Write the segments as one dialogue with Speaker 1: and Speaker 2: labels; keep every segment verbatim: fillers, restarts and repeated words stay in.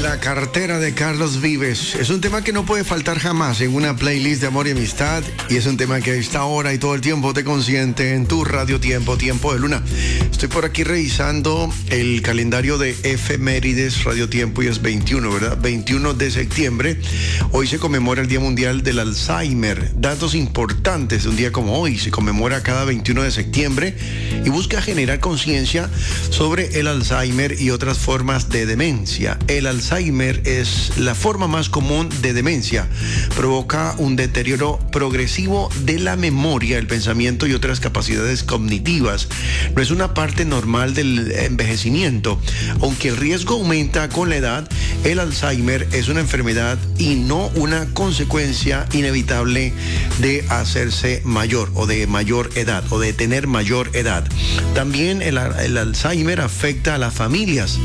Speaker 1: La cartera de Carlos Vives es un tema que no puede faltar jamás en una playlist de amor y amistad, y es un tema que a esta hora y todo el tiempo te consiente en tu Radio Tiempo, Tiempo de Luna. Estoy por aquí revisando el calendario de efemérides Radio Tiempo y es veintiuno, ¿verdad? veintiuno de septiembre. Hoy se conmemora el Día Mundial del Alzheimer. Datos importantes de un día como hoy. Se conmemora cada veintiuno de septiembre y busca generar conciencia sobre el Alzheimer y otras formas de demencia. El Alzheimer es la forma más común de demencia. Provoca un deterioro progresivo de la memoria, el pensamiento y otras capacidades cognitivas. No es una parte normal del envejecimiento. Aunque el riesgo aumenta con la edad, el Alzheimer es una enfermedad y no una consecuencia inevitable de hacerse mayor o de mayor edad o de tener mayor edad. También el, el Alzheimer afecta a las familias.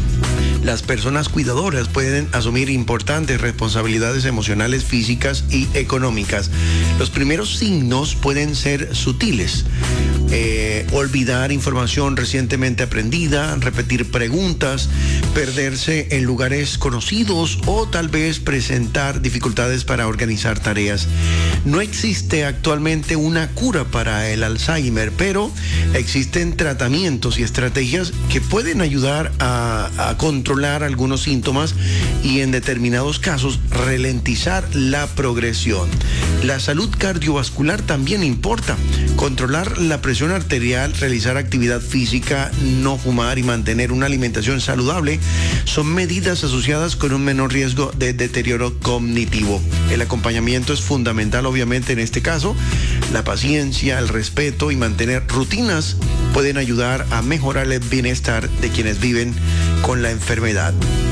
Speaker 1: Las personas cuidadoras pueden asumir importantes responsabilidades emocionales, físicas y económicas. Los primeros signos pueden ser sutiles. Eh, olvidar información recientemente aprendida, repetir preguntas, perderse en lugares conocidos o tal vez presentar dificultades para organizar tareas. No existe actualmente una cura para el Alzheimer, pero existen tratamientos y estrategias que pueden ayudar a, a controlar algunos síntomas y en determinados casos ralentizar la progresión. La salud cardiovascular también importa. Controlar la presión arterial, realizar actividad física, no fumar y mantener una alimentación saludable son medidas asociadas con un menor riesgo de deterioro cognitivo. El acompañamiento es fundamental, obviamente, en este caso. La paciencia, el respeto y mantener rutinas pueden ayudar a mejorar el bienestar de quienes viven con la enfermedad.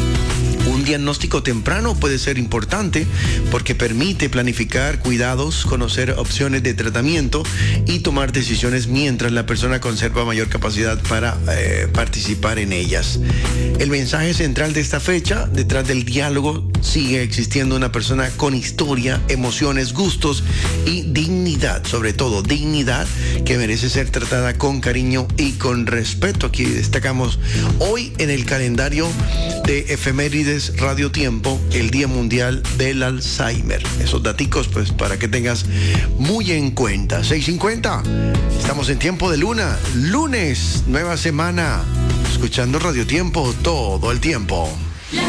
Speaker 1: Un diagnóstico temprano puede ser importante porque permite planificar cuidados, conocer opciones de tratamiento y tomar decisiones mientras la persona conserva mayor capacidad para eh, participar en ellas. El mensaje central de esta fecha: detrás del diálogo sigue existiendo una persona con historia, emociones, gustos y dignidad, sobre todo dignidad, que merece ser tratada con cariño y con respeto. Aquí destacamos hoy en el calendario de efemérides Radio Tiempo el Día Mundial del Alzheimer. Esos daticos, pues, para que tengas muy en cuenta. seis cincuenta, estamos en Tiempo de Luna, lunes, nueva semana, escuchando Radio Tiempo todo el tiempo.